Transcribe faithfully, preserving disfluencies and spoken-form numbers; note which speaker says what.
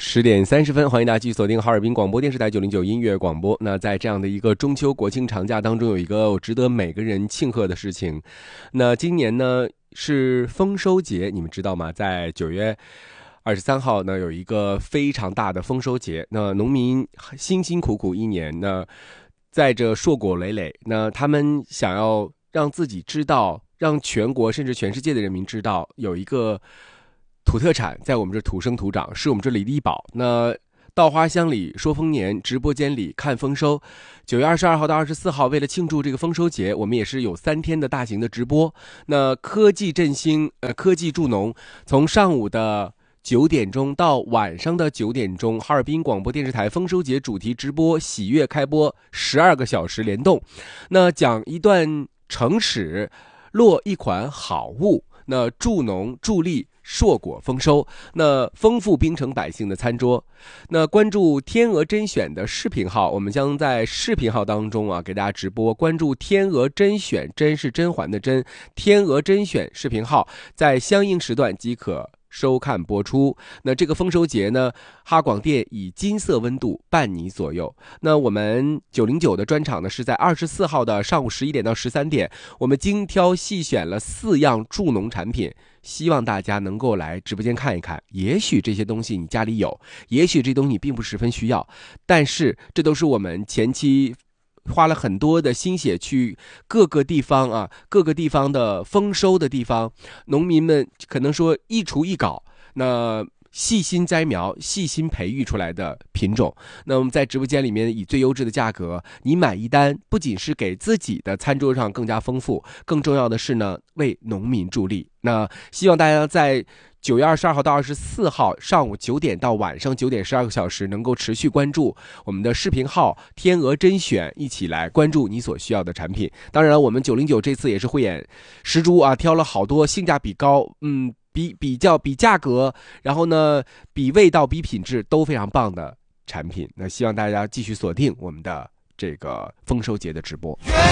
Speaker 1: 十点三十分，欢迎大家继续锁定哈尔滨广播电视台九零九音乐广播。那在这样的一个中秋国庆长假当中，有一个值得每个人庆贺的事情。那今年呢是丰收节，你们知道吗？在九月二十三号呢有一个非常大的丰收节。那农民辛辛苦苦一年呢，在这硕果累累，那他们想要让自己知道，让全国甚至全世界的人民知道，有一个土特产在我们这土生土长，是我们这里的一宝。那稻花香里说丰年，直播间里看丰收。九月二十二号到二十四号，为了庆祝这个丰收节，我们也是有三天的大型的直播。那科技振兴，呃，科技助农，从上午的九点钟到晚上的九点钟，哈尔滨广播电视台丰收节主题直播喜悦开播，十二个小时联动。那讲一段成史，落一款好物，那助农助力硕果丰收，那丰富冰城百姓的餐桌。那关注天鹅甄选的视频号，我们将在视频号当中啊给大家直播。关注天鹅甄选，甄是甄嬛的甄，天鹅甄选视频号在相应时段即可收看播出。那这个丰收节呢，哈广电以金色温度伴你左右。那我们九零九的专场呢是在二十四号的上午十一点到十三点，我们精挑细选了四样助农产品，希望大家能够来直播间看一看。也许这些东西你家里有，也许这东西你并不十分需要，但是这都是我们前期花了很多的心血去各个地方啊，各个地方的丰收的地方，农民们可能说一锄一镐，那细心栽苗，细心培育出来的品种。那我们在直播间里面以最优质的价格，你买一单，不仅是给自己的餐桌上更加丰富，更重要的是呢，为农民助力。那希望大家在九月二十二号到二十四号上午九点到晚上九点十二个小时，能够持续关注我们的视频号天鹅甄选，一起来关注你所需要的产品。当然我们九零九这次也是慧眼识珠啊，挑了好多性价比高，嗯比比较比价格，然后呢比味道比品质都非常棒的产品。那希望大家继续锁定我们的这个丰收节的直播。